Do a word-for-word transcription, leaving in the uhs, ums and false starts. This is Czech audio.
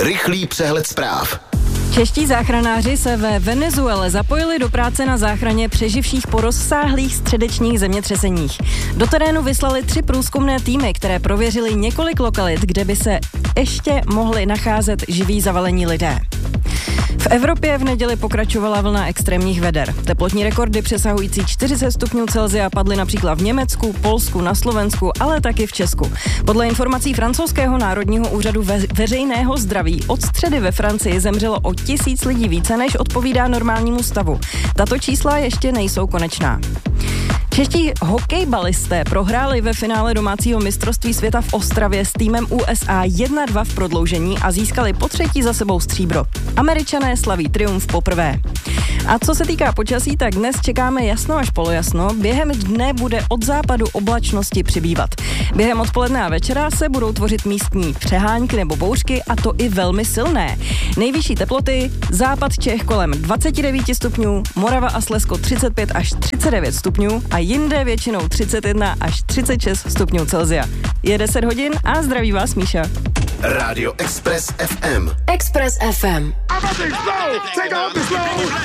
Rychlý přehled zpráv. Čeští záchranáři se ve Venezuele zapojili do práce na záchraně přeživších po rozsáhlých středečních zemětřeseních. Do terénu vyslali tři průzkumné týmy, které prověřily několik lokalit, kde by se ještě mohli nacházet živí zavalení lidé. V Evropě v neděli pokračovala vlna extrémních veder. Teplotní rekordy přesahující čtyřicet stupňů Celsia padly například v Německu, Polsku, na Slovensku, ale taky v Česku. Podle informací francouzského národního úřadu ve- veřejného zdraví od středy ve Francii zemřelo o tisíc lidí více, než odpovídá normálnímu stavu. Tato čísla ještě nejsou konečná. Čeští hokejbalisté prohráli ve finále domácího mistrovství světa v Ostravě s týmem U S A jedna dva v prodloužení a získali po třetí za sebou stříbro. Američané slaví triumf poprvé. A co se týká počasí, tak dnes čekáme jasno až polojasno. Během dne bude od západu oblačnosti přibývat. Během odpoledne a večera se budou tvořit místní přehánky nebo bouřky, a to i velmi silné. Nejvyšší teploty: západ Čech kolem dvacet devět stupňů, Morava a Slezsko třicet pět až třicet devět stupňů a jinde většinou třicet jedna až třicet šest stupňů Celsia. Je deset hodin a zdraví vás Míša. Rádio Express F M. Express F M.